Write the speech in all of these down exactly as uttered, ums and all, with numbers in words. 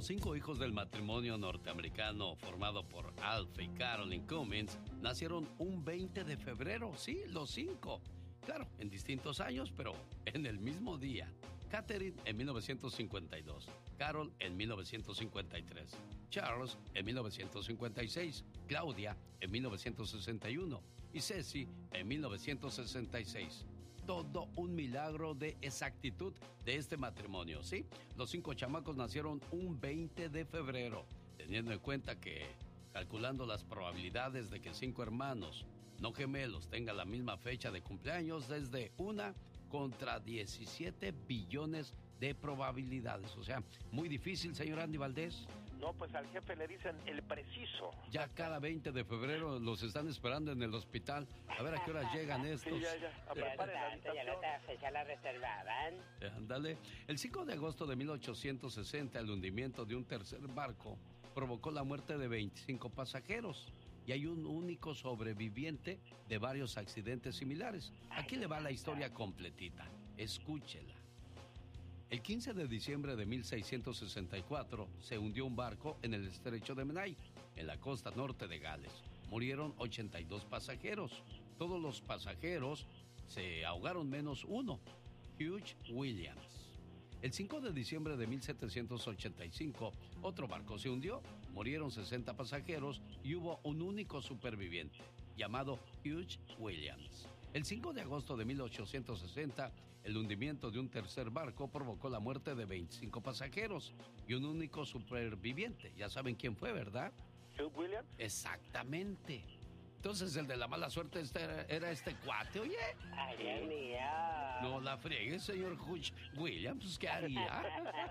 cinco hijos del matrimonio norteamericano formado por Alf y Carolyn Cummins nacieron un veinte de febrero, sí, los cinco. Claro, en distintos años, pero en el mismo día. Catherine en mil novecientos cincuenta y dos, Carol en mil novecientos cincuenta y tres, Charles en mil novecientos cincuenta y seis, Claudia en mil novecientos sesenta y uno y Ceci en mil novecientos sesenta y seis. Todo un milagro de exactitud de este matrimonio, ¿sí? Los cinco chamacos nacieron un veinte de febrero, teniendo en cuenta que, calculando las probabilidades de que cinco hermanos no gemelos tengan la misma fecha de cumpleaños, desde una contra diecisiete billones de probabilidades. O sea, muy difícil, señor Andy Valdés. No, pues al jefe le dicen el preciso. Ya cada veinte de febrero los están esperando en el hospital. A ver a qué hora llegan estos. Sí, ya, ya. A preparen la habitación. Ya la otra fecha la reservaban. Eh, ándale. El cinco de agosto de mil ochocientos sesenta, el hundimiento de un tercer barco provocó la muerte de veinticinco pasajeros. Y hay un único sobreviviente de varios accidentes similares. Aquí le va la historia completita. Escúchela. El quince de diciembre de mil seiscientos sesenta y cuatro se hundió un barco en el estrecho de Menai, en la costa norte de Gales. Murieron ochenta y dos pasajeros. Todos los pasajeros se ahogaron menos uno, Hugh Williams. El cinco de diciembre de mil setecientos ochenta y cinco, otro barco se hundió, murieron sesenta pasajeros y hubo un único superviviente, llamado Hugh Williams. El cinco de agosto de mil ochocientos sesenta, el hundimiento de un tercer barco provocó la muerte de veinticinco pasajeros y un único superviviente. Ya saben quién fue, ¿verdad? ¿Hugh Williams? Exactamente. Entonces el de la mala suerte este era, era este cuate, oye. Ay, Dios mío. No la friegue, señor Hutch Williams, ¿qué haría?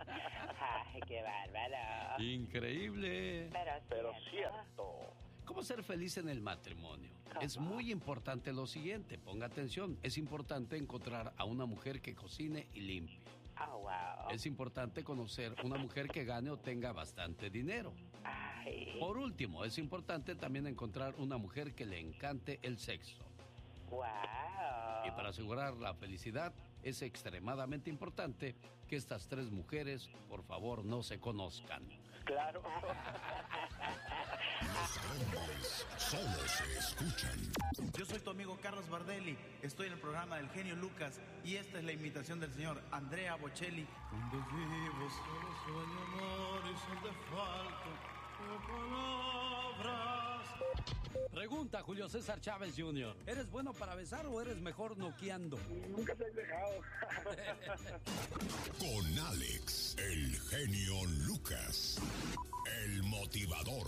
Ay, qué bárbaro. Increíble. Pero, Pero cierto. cierto. ¿Cómo ser feliz en el matrimonio? Es muy importante lo siguiente, ponga atención. Es importante encontrar a una mujer que cocine y limpie. Oh, wow. Es importante conocer una mujer que gane o tenga bastante dinero. Ay. Por último, es importante también encontrar una mujer que le encante el sexo. Wow. Y para asegurar la felicidad, es extremadamente importante que estas tres mujeres, por favor, no se conozcan. Claro. Los grandes solo se escuchan. Yo soy tu amigo Carlos Bardelli, estoy en el programa del genio Lucas y esta es la imitación del señor Andrea Bocelli. Cuando vivo solo sueño amor y son de falta de palabras. Pregunta Julio César Chávez junior ¿Eres bueno para besar o eres mejor noqueando? Nunca te he dejado. Con Alex, el genio Lucas, el motivador.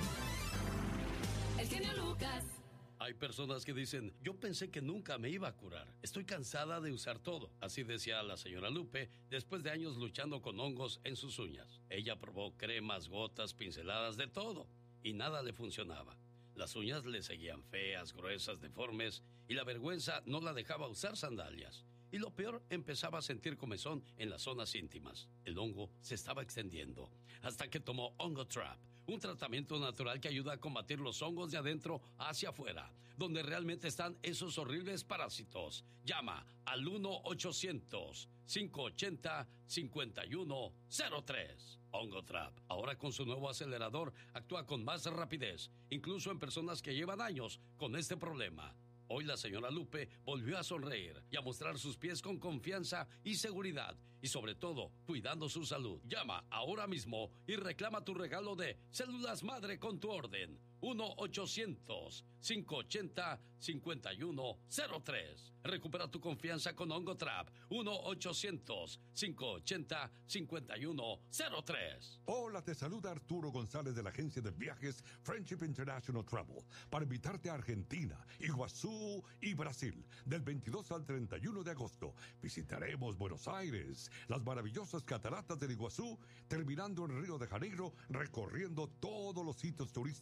El genio Lucas. Hay personas que dicen, yo pensé que nunca me iba a curar. Estoy cansada de usar todo. Así decía la señora Lupe después de años luchando con hongos en sus uñas. Ella probó cremas, gotas, pinceladas, de todo. Y nada le funcionaba. Las uñas le seguían feas, gruesas, deformes. Y la vergüenza no la dejaba usar sandalias. Y lo peor, empezaba a sentir comezón en las zonas íntimas. El hongo se estaba extendiendo. Hasta que tomó Hongo Trap, un tratamiento natural que ayuda a combatir los hongos de adentro hacia afuera, donde realmente están esos horribles parásitos. Llama al uno ochocientos, cinco ochenta, cincuenta y uno cero tres. Hongo Trap, ahora con su nuevo acelerador, actúa con más rapidez, incluso en personas que llevan años con este problema. Hoy la señora Lupe volvió a sonreír y a mostrar sus pies con confianza y seguridad, y sobre todo, cuidando su salud. Llama ahora mismo y reclama tu regalo de células madre con tu orden. uno ochocientos, cinco ochenta, cincuenta y uno cero tres. Recupera tu confianza con Hongo Trap. uno ochocientos, cinco ochenta, cincuenta y uno cero tres. Hola, te saluda Arturo González de la agencia de viajes Friendship International Travel para invitarte a Argentina, Iguazú y Brasil del veintidós al treinta y uno de agosto. Visitaremos Buenos Aires, las maravillosas cataratas del Iguazú, terminando en Río de Janeiro, recorriendo todos los sitios turísticos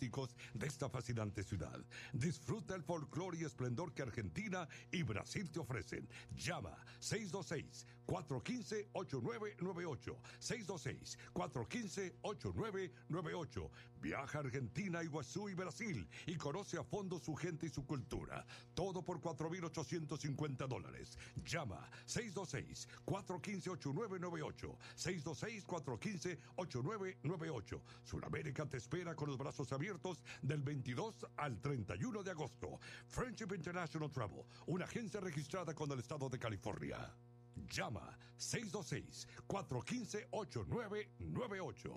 de esta fascinante ciudad. Disfruta el folclore y esplendor que Argentina y Brasil te ofrecen. Llama seis dos seis, cuatro uno cinco, ocho nueve nueve ocho. seis dos seis, cuatro uno cinco, ocho nueve nueve ocho. Viaja a Argentina, Iguazú y Brasil y conoce a fondo su gente y su cultura. Todo por cuatro mil ochocientos cincuenta dólares. Llama seis dos seis, cuatro uno cinco, ocho nueve nueve ocho. seis dos seis, cuatro uno cinco, ocho nueve nueve ocho. Sudamérica te espera con los brazos abiertos del veintidós al treinta y uno de agosto. Friendship International Travel, una agencia registrada con el estado de California. Llama seis dos seis, cuatro uno cinco, ocho nueve nueve ocho.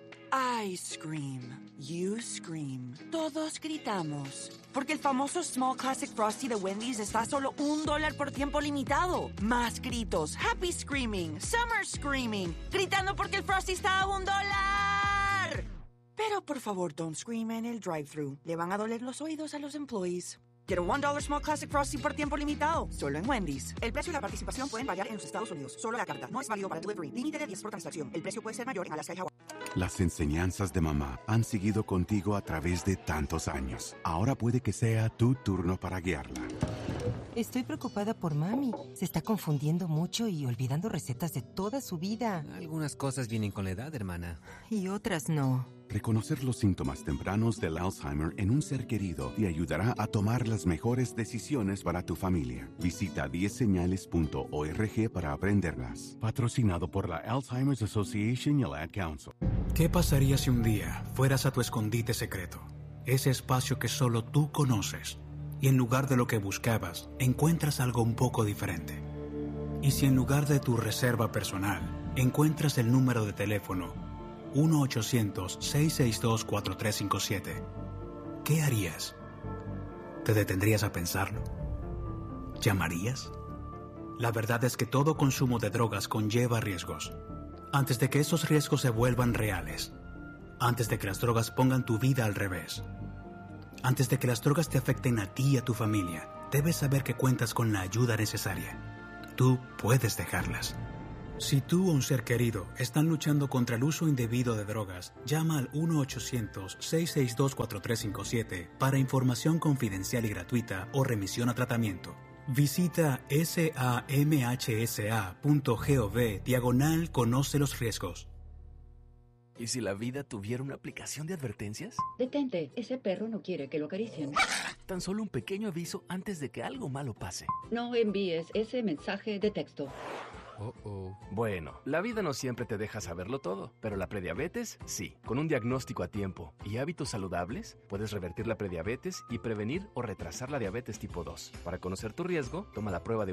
I scream. You scream. Todos gritamos. Porque el famoso Small Classic Frosty de Wendy's está a solo un dólar por tiempo limitado. Más gritos. Happy screaming. Summer screaming. Gritando porque el Frosty está a un dólar. Pero por favor, don't scream en el drive-thru. Le van a doler los oídos a los employees. Quiero un dólar Small Classic Frosty por tiempo limitado. Solo en Wendy's. El precio y la participación pueden variar en los Estados Unidos. Solo la carta. No es válido para delivery. Límite de diez por transacción. El precio puede ser mayor en Alaska y Hawái. Las enseñanzas de mamá han seguido contigo a través de tantos años. Ahora puede que sea tu turno para guiarla. Estoy preocupada por mami. Se está confundiendo mucho y olvidando recetas de toda su vida. Algunas cosas vienen con la edad, hermana. Y otras no. Reconocer los síntomas tempranos del Alzheimer en un ser querido te ayudará a tomar las mejores decisiones para tu familia. Visita diez señales punto org para aprenderlas. Patrocinado por la Alzheimer's Association y el Ad Council. ¿Qué pasaría si un día fueras a tu escondite secreto? Ese espacio que solo tú conoces. Y en lugar de lo que buscabas, encuentras algo un poco diferente. Y si en lugar de tu reserva personal, encuentras el número de teléfono uno ochocientos, seis seis dos, cuatro tres cinco siete. ¿Qué harías? ¿Te detendrías a pensarlo? ¿Llamarías? La verdad es que todo consumo de drogas conlleva riesgos. Antes de que esos riesgos se vuelvan reales. Antes de que las drogas pongan tu vida al revés. Antes de que las drogas te afecten a ti y a tu familia, debes saber que cuentas con la ayuda necesaria. Tú puedes dejarlas. Si tú o un ser querido están luchando contra el uso indebido de drogas, llama al uno ochocientos, seis seis dos, cuatro tres cinco siete para información confidencial y gratuita o remisión a tratamiento. Visita samhsa.gov diagonal conoce los riesgos. ¿Y si la vida tuviera una aplicación de advertencias? Detente, ese perro no quiere que lo acaricien. Tan solo un pequeño aviso antes de que algo malo pase. No envíes ese mensaje de texto. Oh, oh. Bueno, la vida no siempre te deja saberlo todo, pero la prediabetes, sí. Con un diagnóstico a tiempo y hábitos saludables, puedes revertir la prediabetes y prevenir o retrasar la diabetes tipo dos. Para conocer tu riesgo, toma la prueba de